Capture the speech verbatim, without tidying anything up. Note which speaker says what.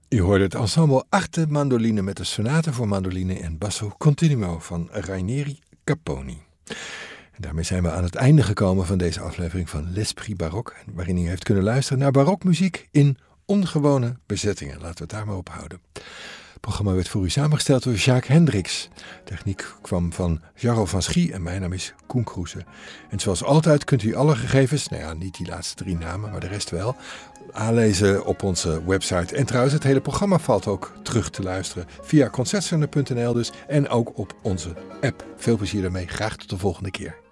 Speaker 1: Je hoorde het ensemble Arte Mandoline met de sonate voor mandoline en basso continuo van Rainieri Capponi. En daarmee zijn we aan het einde gekomen van deze aflevering van L'Esprit Baroque, waarin u heeft kunnen luisteren naar barokmuziek in ongewone bezettingen. Laten we het daar maar op houden. Het programma werd voor u samengesteld door Jacques Hendricks. Techniek kwam van Jarro van Schie en mijn naam is Koen Kroese. En zoals altijd kunt u alle gegevens, nou ja, niet die laatste drie namen, maar de rest wel, aanlezen op onze website. En trouwens, het hele programma valt ook terug te luisteren via concertzender punt n l dus en ook op onze app. Veel plezier daarmee. Graag tot de volgende keer.